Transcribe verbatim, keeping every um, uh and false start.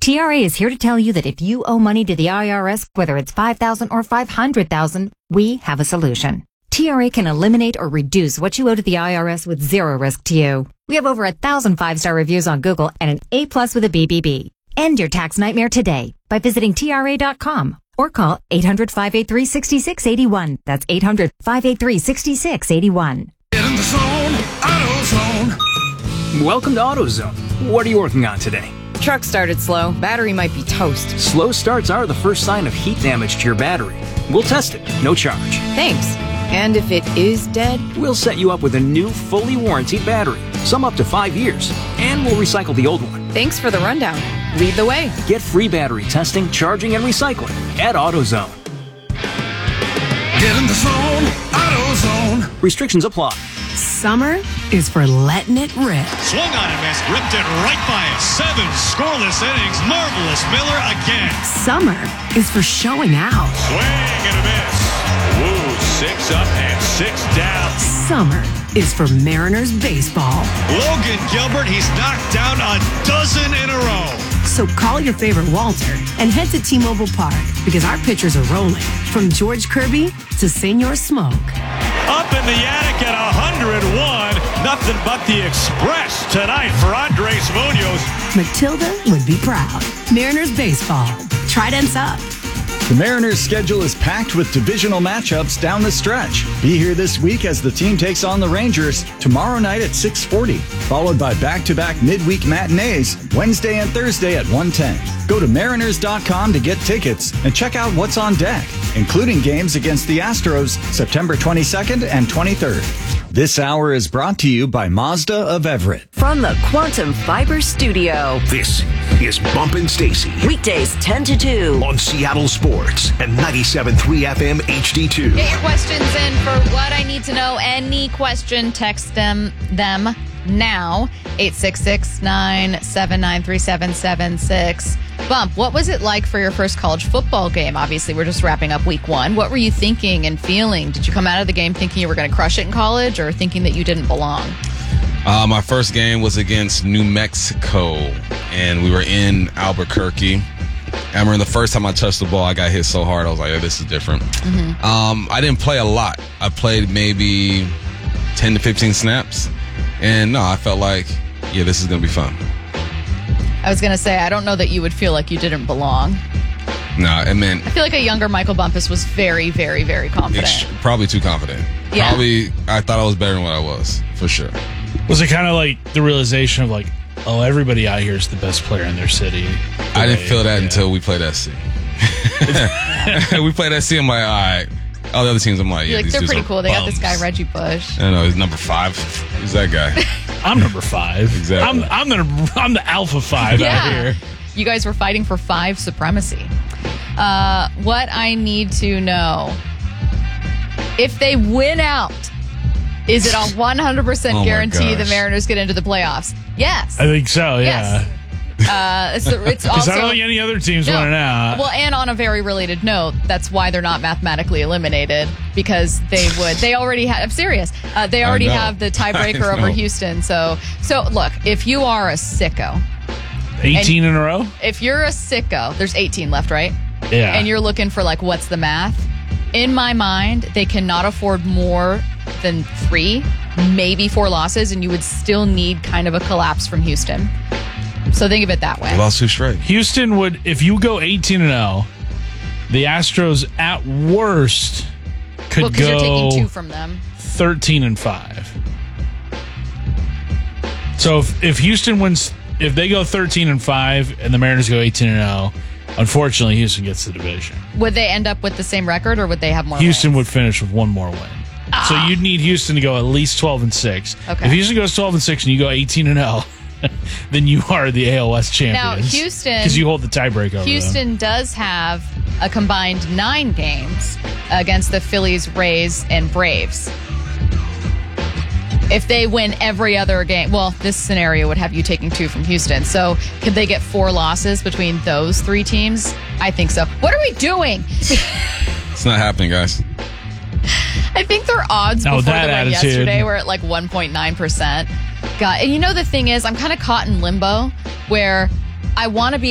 T R A is here to tell you that if you owe money to the I R S, whether it's five thousand dollars or five hundred thousand dollars, we have a solution. T R A can eliminate or reduce what you owe to the I R S with zero risk to you. We have over a thousand five-star reviews on Google and an A plus with a B B B. End your tax nightmare today by visiting T R A dot com or call eight hundred, five eight three, six six eight one. That's eight hundred, five eight three, six six eight one. Get in the zone, AutoZone. Welcome to AutoZone. What are you working on today? Truck started slow. Battery might be toast. Slow starts are the first sign of heat damage to your battery. We'll test it, no charge. Thanks. And if it is dead? We'll set you up with a new, fully warranted battery, some up to five years, and we'll recycle the old one. Thanks for the rundown. Lead the way. Get free battery testing, charging, and recycling at AutoZone. Get in the zone, AutoZone. Restrictions apply. Summer is for letting it rip. Swung on and missed, ripped it right by us. Seven scoreless innings. Marvelous Miller again. Summer is for showing out. Swing and a miss. Woo, six up and six down. Summer is for Mariners baseball. Logan Gilbert, he's knocked down a dozen in a row. So call your favorite Walter and head to T-Mobile Park because our pitchers are rolling. From George Kirby to Senor Smoke. Up in the attic at one oh one. Nothing but the express tonight for Andres Munoz. Matilda would be proud. Mariners baseball. Tridents up. The Mariners' schedule is packed with divisional matchups down the stretch. Be here this week as the team takes on the Rangers tomorrow night at six forty, followed by back-to-back midweek matinees Wednesday and Thursday at one ten. Go to Mariners dot com to get tickets and check out what's on deck, including games against the Astros September twenty-second and twenty-third. This hour is brought to you by Mazda of Everett. From the Quantum Fiber Studio. This is Bumpin' Stacy. Weekdays ten to two. On Seattle Sports and ninety-seven point three F M H D two. Get your questions in for what I need to know. Any question, text them them now. eight six six, nine seven nine, three seven seven six. Bump, what was it like for your first college football game? Obviously, we're just wrapping up week one. What were you thinking and feeling? Did you come out of the game thinking you were going to crush it in college or thinking that you didn't belong? Uh, my first game was against New Mexico, and we were in Albuquerque. I remember the first time I touched the ball, I got hit so hard, I was like, oh, this is different. Mm-hmm. Um, I didn't play a lot. I played maybe ten to fifteen snaps, and no, I felt like, yeah, this is going to be fun. I was going to say, I don't know that you would feel like you didn't belong. No, nah, it meant... I feel like a younger Michael Bumpus was very, very, very confident. Ex- probably too confident. Yeah. Probably, I thought I was better than what I was, for sure. Was it kind of like the realization of like, oh, everybody out here is the best player in their city? The I way, didn't feel that yeah. until we played S C. We played S C, I'm like, all right. All the other teams, I'm like, You're yeah, like, these they're dudes pretty are cool. They got bums. this guy, Reggie Bush. I know, he's number five. Who's that guy? I'm number five. Exactly. I'm I'm the I'm the alpha five Yeah. out here. You guys were fighting for five supremacy. Uh, what I need to know, if they win out, is it a one hundred percent Oh guarantee gosh. the Mariners get into the playoffs? Yes. I think so. Yeah. Yes. Uh, it's it's Because also I don't think any other teams No. winning out. Well, and on a very related note, that's why they're not mathematically eliminated, because they would. They already have. I'm serious. Uh, they I already know. have the tiebreaker I over know. Houston. So, so look, if you are a sicko, eighteen in a row. if you're a sicko, there's eighteen left, right? Yeah. And you're looking for like, what's the math? In my mind, they cannot afford more than three, maybe four losses, and you would still need kind of a collapse from Houston. So think of it that way. They lost two straight. Houston would, if you go eighteen and oh, the Astros at worst could Well, because you're go taking two from them. thirteen and five. So if, if Houston wins, if they go thirteen and five and the Mariners go eighteen and oh, unfortunately Houston gets the division. Would they end up with the same record, or would they have more? Houston wins? would finish with one more win. So you'd need Houston to go at least twelve and six. Okay. If Houston goes twelve and six and you go eighteen and oh, then you are the A L West champions. Now, Houston, because you hold the tiebreak over Houston them. does have a combined nine games against the Phillies, Rays, and Braves. If they win every other game, well, this scenario would have you taking two from Houston. So could they get four losses between those three teams? I think so. What are we doing? It's not happening, guys. I think their odds Now, with before the that win attitude- yesterday were at like one point nine percent. God, and you know the thing is, I'm kind of caught in limbo where I want to be